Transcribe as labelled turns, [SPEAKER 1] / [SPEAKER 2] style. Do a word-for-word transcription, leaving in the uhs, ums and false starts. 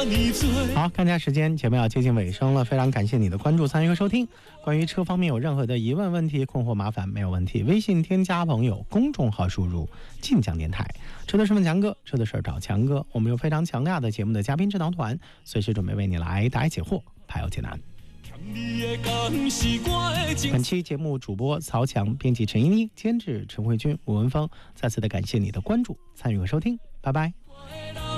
[SPEAKER 1] 好，看一下时间，节目要接近尾声了，非常感谢你的关注、参与和收听。关于车方面有任何的疑问、问题、困惑、麻烦，没有问题，微信添加朋友，公众号输入晋江电台，车的是问强哥，车的事找强哥。我们有非常强大的节目的嘉宾指导团，随时准备为你来答疑解惑，排忧解难。本期节目主播曹强，编辑陈依妮，监制陈慧君、吴文峰。再次的感谢你的关注、参与和收听，拜拜。